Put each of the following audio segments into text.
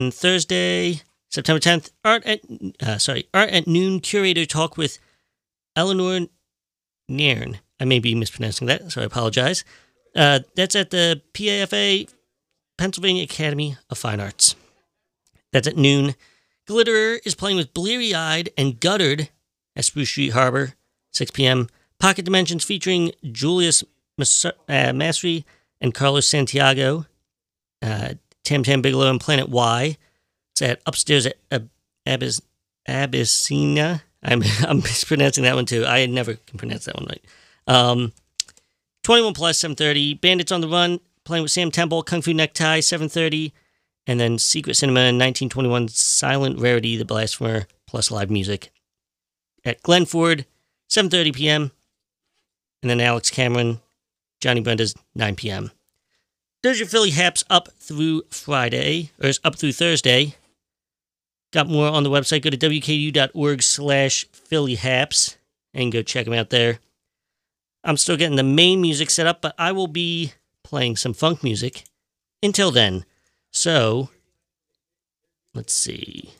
Thursday, September 10th, Art at Noon curator talk with Eleanor Nairn. I may be mispronouncing that, so I apologize. That's at the PAFA, Pennsylvania Academy of Fine Arts. That's at noon. Glitterer is playing with Bleary Eyed and Guttered at Spruce Street Harbor, 6 p.m. Pocket Dimensions featuring Julius Masri and Carlos Santiago, Tam Tam Bigelow and Planet Y. It's at upstairs at Abyssinia. I'm mispronouncing that one too. I never can pronounce that one right. 21 Plus, 7:30. Bandits on the Run, playing with Sam Temple, Kung Fu Necktie, 7:30. And then Secret Cinema in 1921, Silent Rarity, The Blasphemer, plus live music at Glenford, 7:30 p.m. And then Alex Cameron, Johnny Brenda's, 9 p.m. There's your Philly Haps up through Friday, or up through Thursday. Got more on the website. Go to wku.org/PhillyHaps and go check them out there. I'm still getting the main music set up, but I will be playing some funk music until then. So, let's see.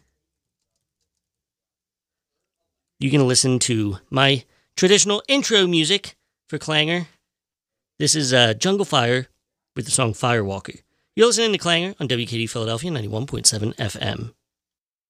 You can listen to my traditional intro music for Clangor. This is Jungle Fire with the song Firewalker. You're listening to Clangor on WKD Philadelphia 91.7 FM.